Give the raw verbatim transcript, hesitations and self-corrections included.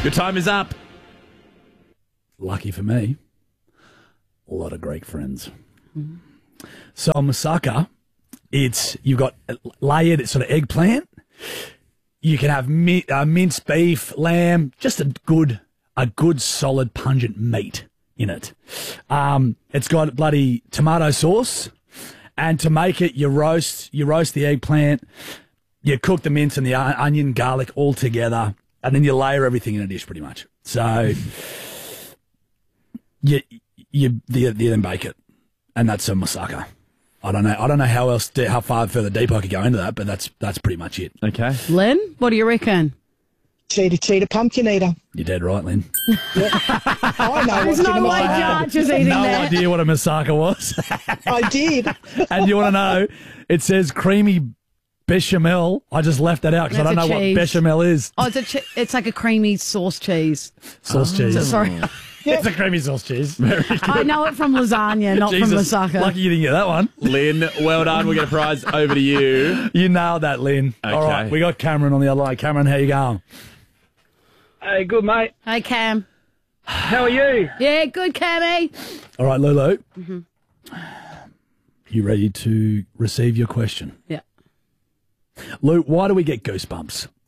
Your time is up. Lucky for me, a lot of Greek friends. Mm. So moussaka, it's you've got layered sort of eggplant. You can have mi- uh, minced beef, lamb, just a good, a good solid pungent meat in it. Um, it's got bloody tomato sauce, and to make it, you roast, you roast the eggplant, you cook the mince and the uh, onion, garlic all together, and then you layer everything in a dish, pretty much. So you you, you, you then bake it, and that's a moussaka. I don't know. I don't know how else, de- how far further deep I could go into that, but that's that's pretty much it. Okay. Lynn, what do you reckon? Cheetah, cheetah, pumpkin eater. You're dead right, Lynn. I know There's what no you're way gonna Judge is eating No that. idea what a moussaka was. say. I did. And you want to know? It says creamy bechamel. I just left that out because I That's don't a know cheese. what bechamel is. Oh, it's a che- it's like a creamy sauce cheese. Sauce cheese. So, sorry, It's a creamy sauce cheese. I know it from lasagna, not Jesus, from moussaka. lucky you didn't get that one. Lynn, well done. We'll get a prize over to you. You nailed that, Lynn. All Okay. right, we got Cameron on the other line. Cameron, how you going? Hey, good mate. Hey, Cam. How are you? Yeah, good, Cammy. All right, Lulu. Mm-hmm. You ready to receive your question? Yeah. Lou, why do we get goosebumps?